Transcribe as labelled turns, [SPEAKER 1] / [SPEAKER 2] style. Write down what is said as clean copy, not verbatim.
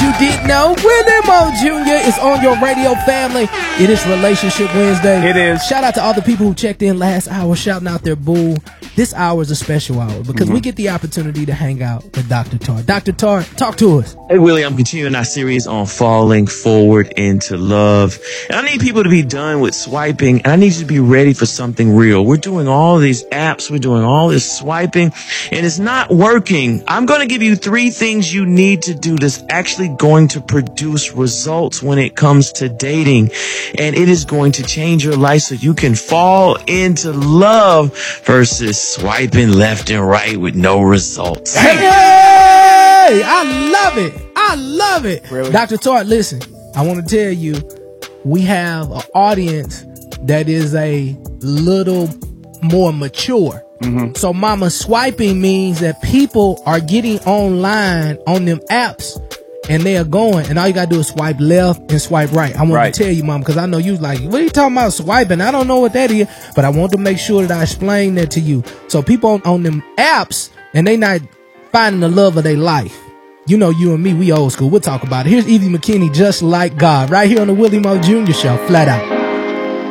[SPEAKER 1] you didn't know, Willie Mo Jr. is on your radio family. It is Relationship Wednesday.
[SPEAKER 2] It is.
[SPEAKER 1] Shout out to all the people who checked in last hour, shouting out their boo. This hour is a special hour because we get the opportunity to hang out with Dr. Tart. Dr. Tart, talk to us.
[SPEAKER 3] Hey, Willie, I'm continuing our series on falling forward into love. And I need people to be done with swiping, and I need you to be ready for something real. We're doing all these apps, we're doing all this swiping, and it's not working. I'm going to give you 3 things you need to do that's actually going to produce results when it comes to dating. And it is going to change your life so you can fall into love versus swiping left and right with no results.
[SPEAKER 1] Hey, I love it. I love it.
[SPEAKER 2] Really?
[SPEAKER 1] Dr. Tart, listen, I want to tell you, we have an audience that is a little more mature. So mama, swiping means that people are getting online on them apps and they are going, and all you gotta do is swipe left and swipe right. I want to tell you, mom, because I know you was like, what are you talking about swiping? I don't know what that is, but I want to make sure that I explain that to you. So people on them apps, and they not finding the love of their life. You know, you and me, we old school. We'll talk about it. Here's Evie McKinney, Just Like God, right here on the Willie Mo Jr. Show, flat out.